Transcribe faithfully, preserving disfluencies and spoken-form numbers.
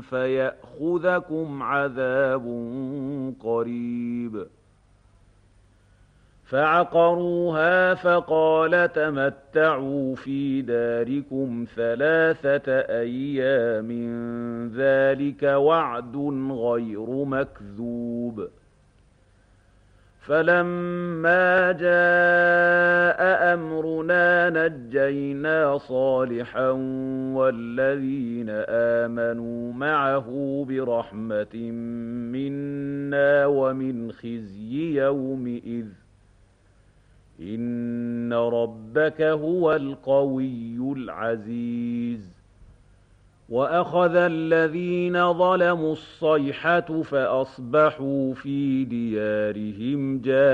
فيأخذكم عذاب قريب. فعقروها فقال تمتعوا في داركم ثلاثة أيام ذلك وعد غير مكذوب. فلما جاء أمرنا نجينا صالحا والذين آمنوا معه برحمة منا ومن خزي يومئذ إن ربك هو القوي العزيز. وأخذ الذين ظلموا الصيحة فأصبحوا في ديارهم جاثمين.